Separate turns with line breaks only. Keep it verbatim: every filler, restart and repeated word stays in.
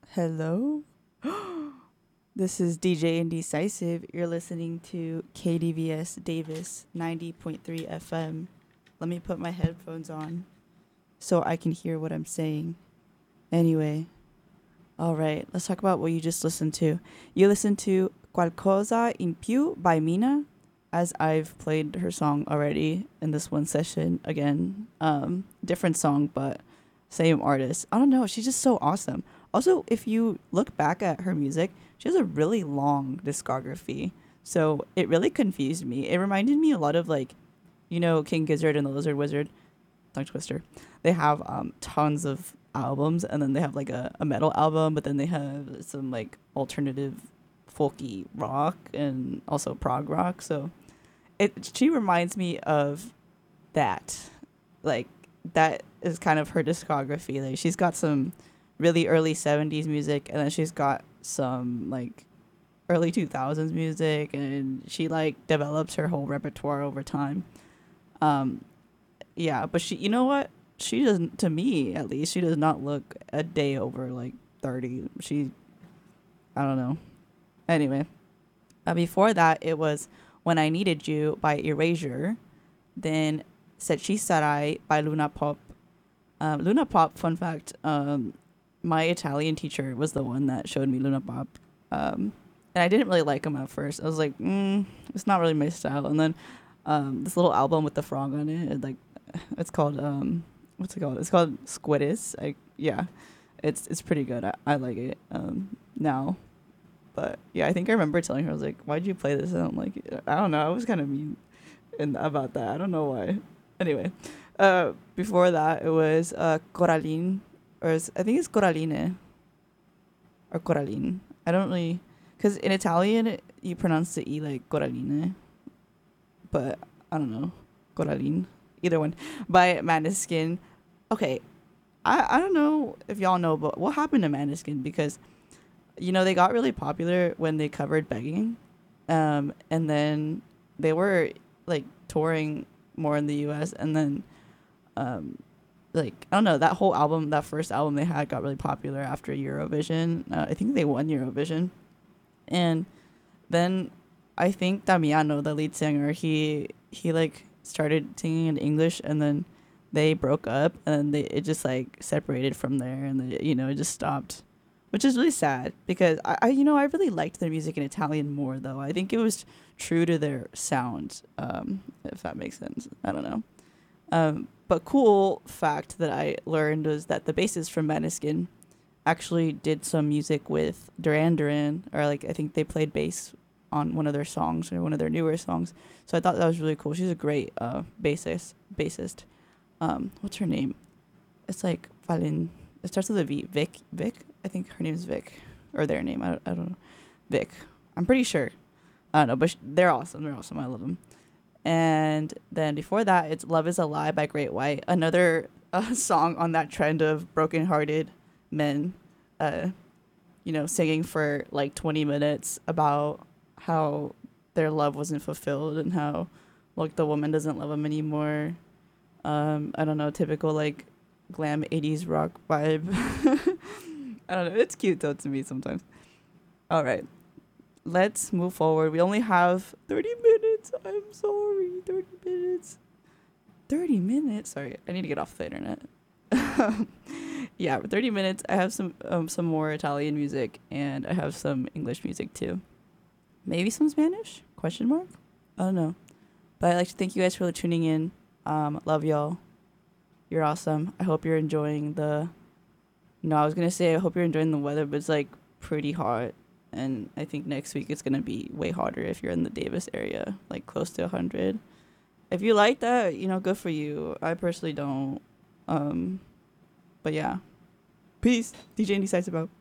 Hello? This is D J Indecisive. You're listening to K D V S Davis ninety point three F M. Let me put my headphones on so I can hear what I'm saying. Anyway, all right, let's talk about what you just listened to. You listened to Qualcosa in Più by Mina, as I've played her song already in this one session again. Um, different song, but same artist. I don't know. She's just so awesome. Also, if you look back at her music, she has a really long discography. So it really confused me. It reminded me a lot of like, you know, King Gizzard and the Lizard Wizard, tongue twister. They have um, tons of albums, and then they have like a, a metal album, but then they have some like alternative folky rock and also prog rock. So it she reminds me of that. Like that is kind of her discography. Like she's got some really early seventies music, and then she's got some like early two thousands music, and she like develops her whole repertoire over time. Um yeah, but she, you know what? She doesn't, to me at least, she does not look a day over like thirty. She, I don't know. Anyway, uh, before that, it was When I Needed You by Erasure. Then Setchi Sarai by Luna Pop. Um, Luna Pop, fun fact, um, my Italian teacher was the one that showed me Luna Pop. Um, and I didn't really like him at first. I was like, mm, it's not really my style. And then um, this little album with the frog on it, it like, it's called, um, what's it called? It's called Squidus. I, yeah, it's it's pretty good. I, I like it um, now. But yeah, I think I remember telling her, I was like, why'd you play this? And I'm like, I don't know. I was kind of mean in, about that. I don't know why. Anyway, uh, before that, it was uh, Coraline, or it's, I think it's Coraline, or Coraline. I don't really, because in Italian, you pronounce the E like Coraline, but I don't know. Coraline. Either one. By Maneskin. Okay, I, I don't know if y'all know, but what happened to Maneskin? Because, you know, they got really popular when they covered Begging. Um, and then they were, like, touring more in the U S. And then, um, like, I don't know, that whole album, that first album they had got really popular after Eurovision. Uh, I think they won Eurovision. And then I think Damiano, the lead singer, he, he like, started singing in English, and then they broke up, and then they it just like separated from there, and they, you know, it just stopped, which is really sad because I, I you know I really liked their music in Italian more though. I think it was true to their sound, um, if that makes sense. I don't know. Um, but cool fact that I learned was that the bassist from Maneskin actually did some music with Duran Duran, or like I think they played bass on one of their songs or one of their newer songs. So I thought that was really cool. She's a great uh, bassist. Bassist. Um, what's her name? It's like Valin. It starts with a V. Vic. Vic. I think her name is Vic, or their name. I don't, I don't know. Vic. I'm pretty sure. I don't know, but sh- they're awesome. They're awesome. I love them. And then before that, it's "Love Is a Lie" by Great White. Another uh, song on that trend of brokenhearted men, uh, you know, singing for like twenty minutes about how their love wasn't fulfilled and how like the woman doesn't love him anymore. Um, I don't know, typical like glam eighties rock vibe. I don't know. It's cute though to me sometimes. All right, let's move forward. We only have thirty minutes. I'm sorry, thirty minutes. thirty minutes. Sorry, I need to get off the internet. Yeah, thirty minutes. I have some um, some more Italian music, and I have some English music too. Maybe some Spanish? Question mark? I don't know. But I'd like to thank you guys for tuning in. Um, love y'all. You're awesome. I hope you're enjoying the. No, I was gonna say I hope you're enjoying the weather, but it's like pretty hot, and I think next week it's gonna be way hotter if you're in the Davis area, like close to a hundred. If you like that, you know, good for you. I personally don't. Um, but yeah. Peace. D J Indecisive out.